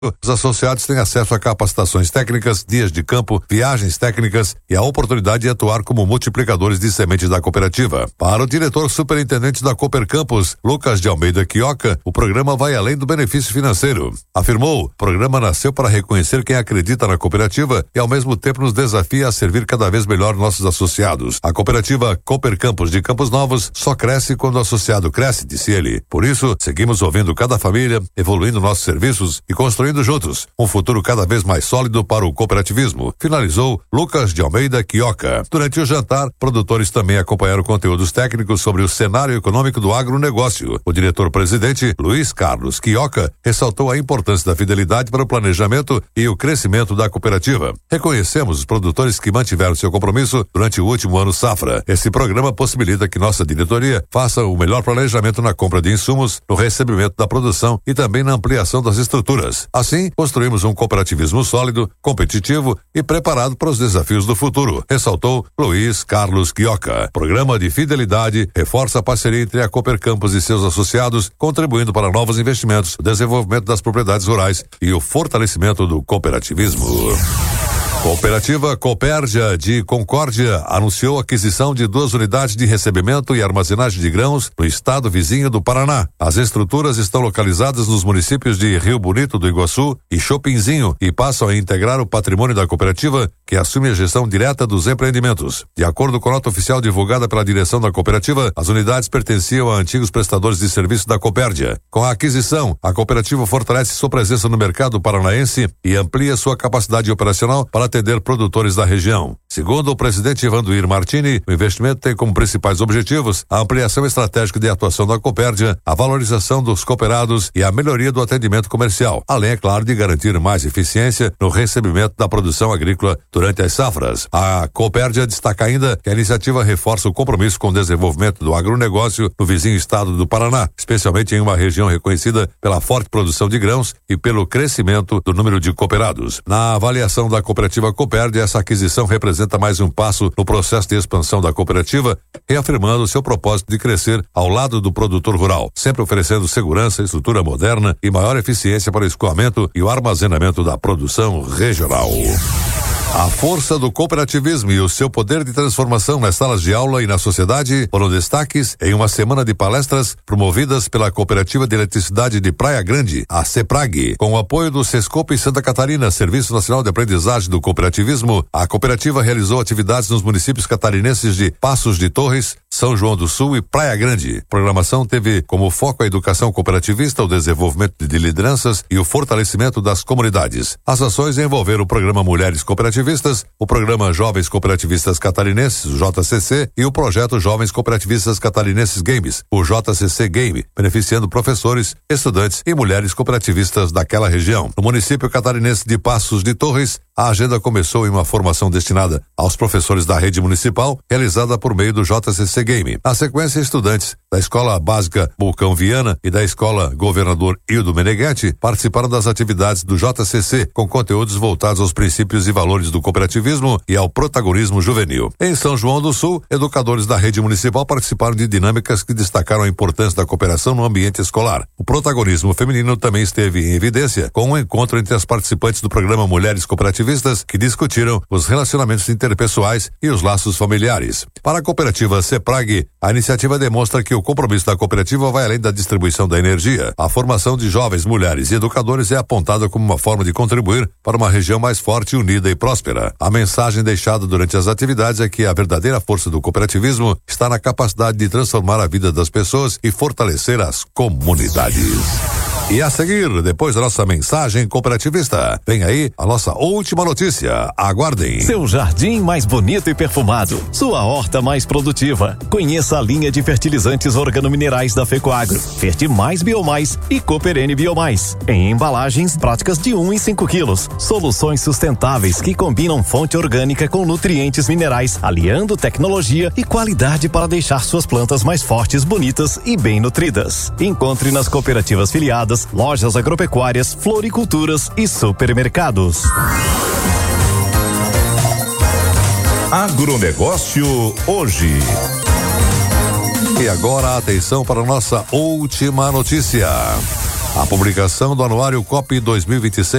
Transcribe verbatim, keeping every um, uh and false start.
Os associados têm acesso a capacitações técnicas, dias de campo, viagens técnicas e a oportunidade de atuar como multiplicadores de sementes da cooperativa. Para o diretor superintendente da Cooper Campus, Lucas de Almeida Quioca, o programa vai além do benefício financeiro. Afirmou, o programa nasceu para reconhecer quem acredita na cooperativa e ao mesmo tempo nos desafia a servir cada vez melhor nossos associados. A cooperativa Cooper Campus de Campos Novos só cresce quando o associado cresce, disse ele. Por isso, seguimos ouvindo cada família, evoluindo nossos serviços e construindo juntos um futuro cada vez mais sólido para o cooperativismo, finalizou Lucas de Almeida Quioca. Durante o jantar, produtores também acompanharam conteúdos técnicos sobre o cenário econômico do agronegócio. O diretor-presidente, Luiz Carlos Quioca, ressaltou a importância da fidelidade para o planejamento e o crescimento da cooperativa. Reconhecemos os produtores que mantiveram seu compromisso durante o último ano safra. Esse programa possibilita que nossa diretoria faça o melhor planejamento na compra de insumos, no recebimento da produção e também na ampliação das estruturas. Assim, construímos um cooperativismo sólido, competitivo e preparado para os desafios do futuro, ressaltou Luiz Carlos Quioca. Programa de fidelidade reforça a parceria entre a Cooper Campus e seus associados, contribuindo para novos investimentos, o desenvolvimento das propriedades rurais e o fortalecimento do cooperativismo. Cooperativa Copérdia de Concórdia anunciou a aquisição de duas unidades de recebimento e armazenagem de grãos no estado vizinho do Paraná. As estruturas estão localizadas nos municípios de Rio Bonito do Iguaçu e Chopinzinho e passam a integrar o patrimônio da cooperativa, que assume a gestão direta dos empreendimentos. De acordo com a nota oficial divulgada pela direção da cooperativa, as unidades pertenciam a antigos prestadores de serviço da Copérdia. Com a aquisição, a cooperativa fortalece sua presença no mercado paranaense e amplia sua capacidade operacional para atender produtores da região. Segundo o presidente Ivanduir Martini, o investimento tem como principais objetivos a ampliação estratégica de atuação da Copérdia, a valorização dos cooperados e a melhoria do atendimento comercial, além, é claro, de garantir mais eficiência no recebimento da produção agrícola durante as safras. A Copérdia destaca ainda que a iniciativa reforça o compromisso com o desenvolvimento do agronegócio no vizinho estado do Paraná, especialmente em uma região reconhecida pela forte produção de grãos e pelo crescimento do número de cooperados. Na avaliação da cooperativa Copérdia, essa aquisição representa mais um passo no processo de expansão da cooperativa, reafirmando seu propósito de crescer ao lado do produtor rural, sempre oferecendo segurança, estrutura moderna e maior eficiência para o escoamento e o armazenamento da produção regional. A força do cooperativismo e o seu poder de transformação nas salas de aula e na sociedade foram destaques em uma semana de palestras promovidas pela Cooperativa de Eletricidade de Praia Grande, a CEPRAG. Com o apoio do Sescope Santa Catarina, Serviço Nacional de Aprendizagem do Cooperativismo, a cooperativa realizou atividades nos municípios catarinenses de Passos de Torres, São João do Sul e Praia Grande. A programação teve como foco a educação cooperativista, o desenvolvimento de lideranças e o fortalecimento das comunidades. As ações envolveram o programa Mulheres Cooperativistas, o programa Jovens Cooperativistas Catarinenses, o J C C, e o projeto Jovens Cooperativistas Catarinenses Games, o J C C Game, beneficiando professores, estudantes e mulheres cooperativistas daquela região. No município catarinense de Passos de Torres, a agenda começou em uma formação destinada aos professores da rede municipal, realizada por meio do J C C Game. Na sequência, estudantes da Escola Básica Bulcão Viana e da Escola Governador Hildo Meneghetti participaram das atividades do J C C, com conteúdos voltados aos princípios e valores do cooperativismo e ao protagonismo juvenil. Em São João do Sul, educadores da rede municipal participaram de dinâmicas que destacaram a importância da cooperação no ambiente escolar. O protagonismo feminino também esteve em evidência, com um encontro entre as participantes do programa Mulheres Cooperativistas, que discutiram os relacionamentos interpessoais e os laços familiares. Para a cooperativa CEPRAG, a iniciativa demonstra que o compromisso da cooperativa vai além da distribuição da energia. A formação de jovens, mulheres e educadores é apontada como uma forma de contribuir para uma região mais forte, unida e próspera. A mensagem deixada durante as atividades é que a verdadeira força do cooperativismo está na capacidade de transformar a vida das pessoas e fortalecer as comunidades. E a seguir, depois da nossa mensagem cooperativista, vem aí a nossa última notícia. Aguardem. Seu jardim mais bonito e perfumado, sua horta mais produtiva. Conheça a linha de fertilizantes organominerais da Fecoagro, Fertimais Biomais e Cooperene Biomais, em embalagens práticas de um e cinco quilos. Soluções sustentáveis que combinam fonte orgânica com nutrientes minerais, aliando tecnologia e qualidade para deixar suas plantas mais fortes, bonitas e bem nutridas. Encontre nas cooperativas filiadas, lojas agropecuárias, floriculturas e supermercados. Agronegócio hoje. E agora atenção para a nossa última notícia. A publicação do Anuário C O P dois mil e vinte e seis